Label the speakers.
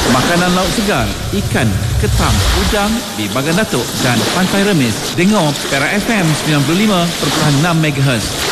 Speaker 1: Makanan laut segar, ikan, ketam, udang di Bagan Datuk dan Pantai Remis. Dengar Perak FM 95.6 MHz.